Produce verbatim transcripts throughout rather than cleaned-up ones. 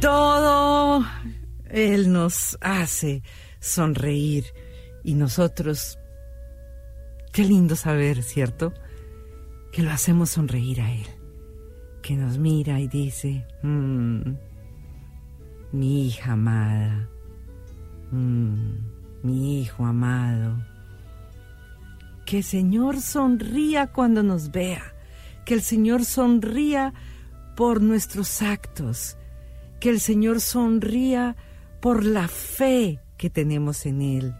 todo Él nos hace sonreír y nosotros, qué lindo saber, ¿cierto? Que lo hacemos sonreír a Él, que nos mira y dice, mmm, mi hija amada, mmm, mi hijo amado. Que el Señor sonría cuando nos vea, que el Señor sonría por nuestros actos, que el Señor sonría por la fe que tenemos en Él.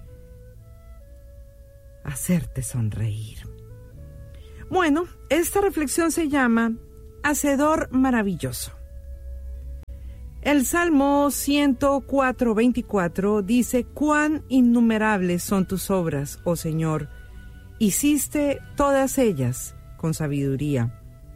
Hacerte sonreír. Bueno, esta reflexión se llama Hacedor maravilloso. El Salmo ciento cuatro, veinticuatro dice: cuán innumerables son tus obras, oh Señor, hiciste todas ellas con sabiduría.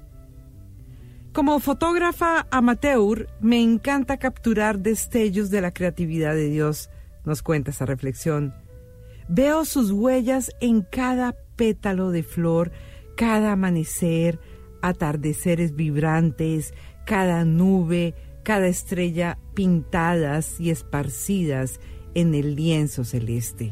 Como fotógrafa amateur, me encanta capturar destellos de la creatividad de Dios, nos cuenta esa reflexión. Veo sus huellas en cada pétalo de flor, cada amanecer, atardeceres vibrantes, cada nube, cada estrella pintadas y esparcidas en el lienzo celeste.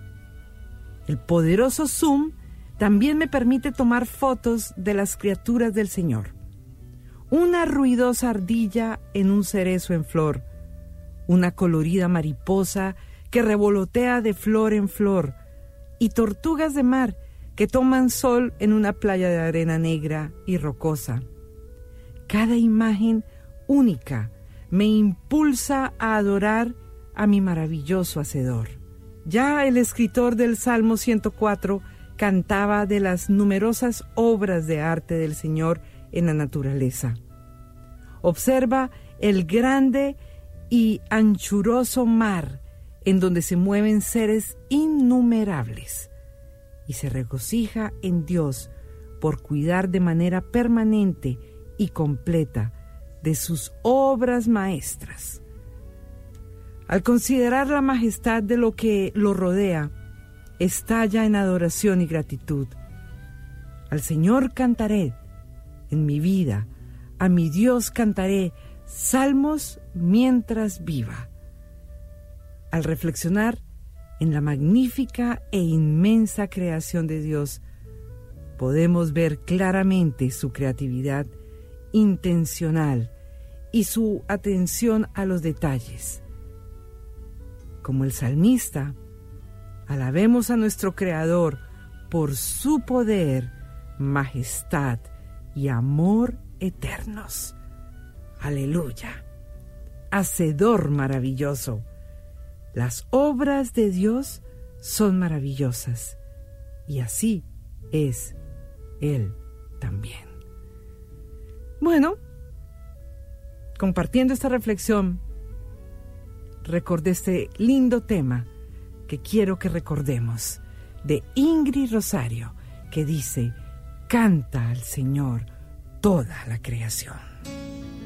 El poderoso zoom también me permite tomar fotos de las criaturas del Señor. Una ruidosa ardilla en un cerezo en flor, una colorida mariposa que revolotea de flor en flor, y tortugas de mar que toman sol en una playa de arena negra y rocosa. Cada imagen única me impulsa a adorar a mi maravilloso Hacedor. Ya el escritor del Salmo ciento cuatro cantaba de las numerosas obras de arte del Señor en la naturaleza. Observa el grande y anchuroso mar en donde se mueven seres innumerables y se regocija en Dios por cuidar de manera permanente y completa de sus obras maestras. Al considerar la majestad de lo que lo rodea, estalla en adoración y gratitud. Al Señor cantaré en mi vida, a mi Dios cantaré salmos mientras viva. Al reflexionar en la magnífica e inmensa creación de Dios, podemos ver claramente su creatividad intencional y su atención a los detalles. Como el salmista, alabemos a nuestro Creador por su poder, majestad y amor eternos. Aleluya. Hacedor maravilloso. Las obras de Dios son maravillosas y así es Él también. Bueno, compartiendo esta reflexión, recordé este lindo tema que quiero que recordemos, de Ingrid Rosario, que dice: canta al Señor toda la creación.